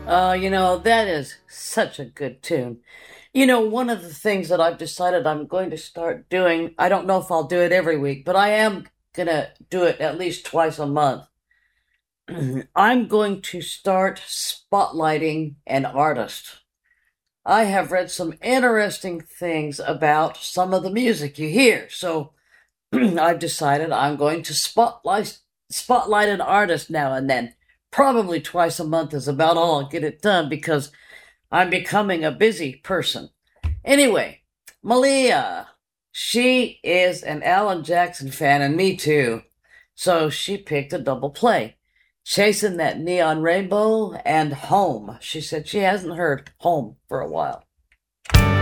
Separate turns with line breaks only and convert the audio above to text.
That is such a good tune. One of the things that I've decided I'm going to start doing, I don't know if I'll do it every week, but I am going to do it at least twice a month. I'm going to start spotlighting an artist. I have read some interesting things about some of the music you hear, so I've decided I'm going to spotlight an artist now and then. Probably twice a month is about all I'll get it done because I'm becoming a busy person. Anyway, Malia, she is an Alan Jackson fan, and me too. So she picked a double play. Chasing That Neon Rainbow and Home. She said she hasn't heard Home for a while.